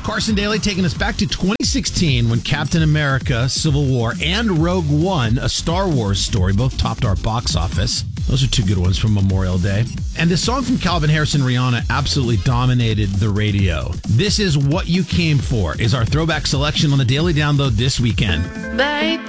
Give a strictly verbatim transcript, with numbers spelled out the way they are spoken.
Carson Daly taking us back to twenty sixteen when Captain America, Civil War, and Rogue One, a Star Wars story, both topped our box office. Those are two good ones from Memorial Day. And this song from Calvin Harris and Rihanna absolutely dominated the radio. This is What You Came For, is our throwback selection on the Daily Download this weekend. Baby,